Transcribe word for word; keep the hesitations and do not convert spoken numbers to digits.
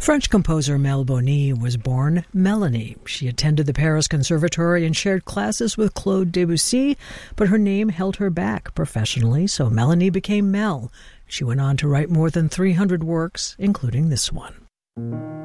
French composer Mel Bonny was born Melanie. She attended the Paris Conservatory and shared classes with Claude Debussy, but her name held her back professionally, so Melanie became Mel. She went on to write more than three hundred works, including this one.